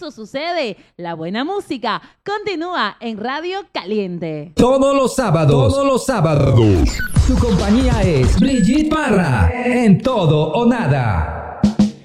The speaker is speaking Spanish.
eso sucede. La buena música continúa en Radio Caliente. Todos los sábados. Tu compañía es Brigitte Parra en Todo o Nada.